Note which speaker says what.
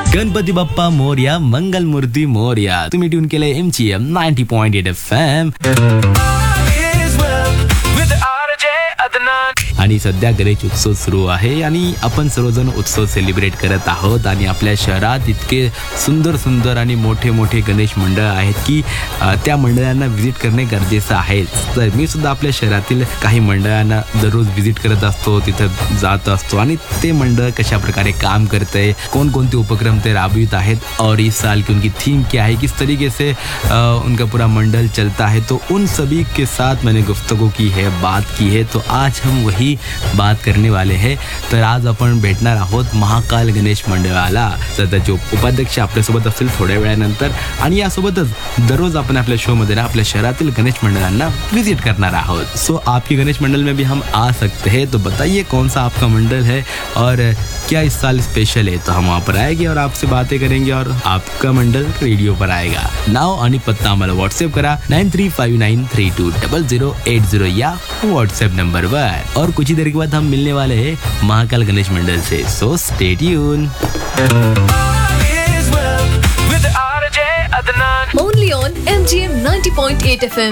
Speaker 1: गणपती बाप्पा मोरया, मंगलमूर्ती मोरया. तुम्ही ट्यून केलंय MGM 90.8 FM. आणि सध्या गणेश उत्सव सुरू आहे आणि आपण सर्वजण उत्सव सेलिब्रेट करत आहोत आणि आपल्या शहरात इतके सुंदर सुंदर आणि मोठे मोठे गणेश मंडळ आहेत की त्या मंडळांना व्हिजिट करणे गरजेचं आहे. तर मी सुद्धा आपल्या शहरातील काही मंडळांना दररोज व्हिजिट करत असतो, तिथं जात असतो आणि ते मंडळ कशा प्रकारे काम करते, कोणकोणते उपक्रम ते राबवित आहेत और इस साल की उनकी थीम क्या है, किस तरीके से उनका पूरा मंडल चलता है, तो उन सभी के साथ मैंने गुफ्तगू की है, बात की है. तो आज हम वही बात करने वाले हैं. तर आज आपण भेटणार आहोत महाकाल गणेश मंडळाला. तर त्याचे उपाध्यक्ष आपल्यासोबत असतील थोड्या वेळानंतर आणि यासोबतच दररोज आपण आपल्या शो मध्ये ना आपल्या शहरातील गणेश मंडळांना विजिट करणार आहोत. सो आपके गणेश मंडल में भी हम आ सकते हैं, तो बताइए कौन सा आपका मंडल है और क्या इस साल स्पेशल है. तो हम वहाँ पर आएंगे और आपसे बातें करेंगे और आपका मंडल रेडियो पर आएगा. नाव आणि पत्ता आम्हाला व्हाट्सएप करा 9359320080 या व्हाट्सएप नंबर पर. और कुछ ही देर के बाद हम मिलने वाले हैं महाकाल गणेश मंडल से. So stay tune.
Speaker 2: Only on MGM 90.8 FM.